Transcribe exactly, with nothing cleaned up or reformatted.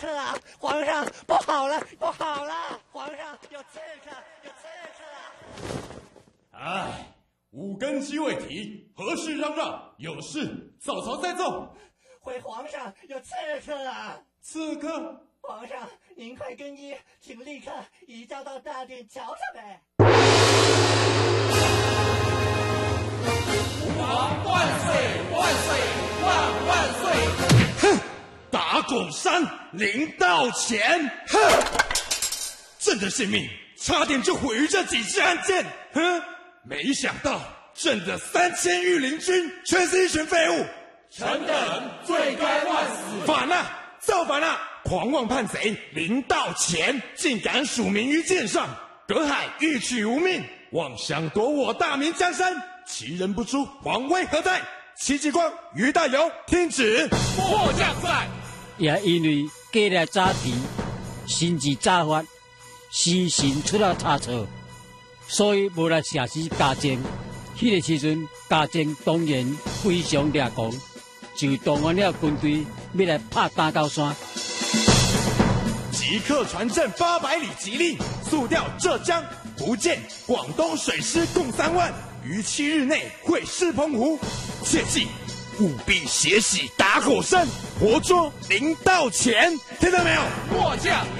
客啊！皇上，不好了，不好了！皇上有刺客，有刺客啊！ 哎，五更鸡未啼，何事嚷嚷？有事，曹操在奏。 回皇上，有刺客啊！ 刺客？ 皇上，您快更衣，请立刻移交到大殿瞧瞧呗。 吾皇万岁万岁万万岁！哼，打拱山，临到前，哼，朕的性命差点就毁于这几支暗箭，哼，没想到朕的三千御林军全是一群废物， 臣等罪该万死！ 反啊，造反啊！狂妄叛贼，临到前竟敢署名于剑上，隔海欲取无命，妄想夺我大明江山，其人不诛，皇威何在？戚继光、于大猷，听旨。 末将在。 也因为过了早题，心智早发，心神出了差错，所以无来射死嘉靖。迄、那个时阵，嘉靖当然非常掠狂，就动员了军队要来拍大高山。 即刻传朕八百里急令，速调浙江、福建、广东水师共三万，于七日内会师澎湖。切记，务必血洗打狗山，活捉临到前，听到没有？ 末将